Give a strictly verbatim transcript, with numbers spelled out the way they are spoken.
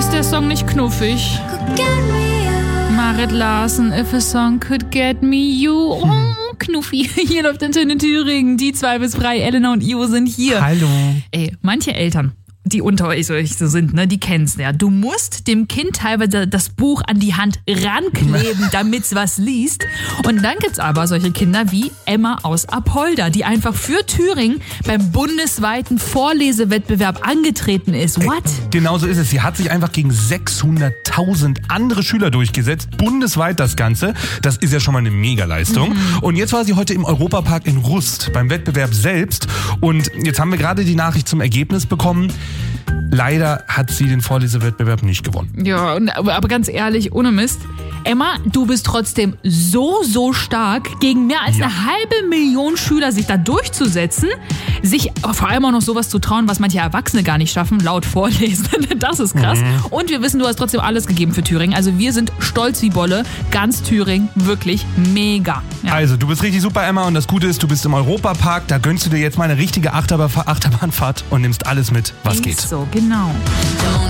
Ist der Song nicht knuffig? Marit Larsen, If a Song Could Get Me You. Oh, Knuffi. Hier läuft Antenne Thüringen. Die zwei bis drei, Elena und Ivo sind hier. Hallo. Ey, manche Eltern, die unter euch so sind, ne, die kennen's ja. Du musst dem Kind teilweise das Buch an die Hand rankleben, damit's was liest. Und dann gibt's aber solche Kinder wie Emma aus Apolda, die einfach für Thüringen beim bundesweiten Vorlesewettbewerb angetreten ist. What? Genau so ist es. Sie hat sich einfach gegen sechshunderttausend andere Schüler durchgesetzt. Bundesweit das Ganze. Das ist ja schon mal eine Megaleistung. Mhm. Und jetzt war sie heute im Europapark in Rust beim Wettbewerb selbst. Und jetzt haben wir gerade die Nachricht zum Ergebnis bekommen. Leider hat sie den Vorlesewettbewerb nicht gewonnen. Ja, aber, aber ganz ehrlich, ohne Mist. Emma, du bist trotzdem so, so stark, gegen mehr als Ja. eine halbe Million Schüler sich da durchzusetzen, sich vor allem auch noch sowas zu trauen, was manche Erwachsene gar nicht schaffen, laut Vorlesen. Das ist krass. Mhm. Und wir wissen, du hast trotzdem alles gegeben für Thüringen. Also wir sind stolz wie Bolle. Ganz Thüringen, wirklich mega. Ja. Also, du bist richtig super, Emma. Und das Gute ist, du bist im Europapark. Da gönnst du dir jetzt mal eine richtige Achterba- Achterbahnfahrt und nimmst alles mit, was Ist geht. so, genau.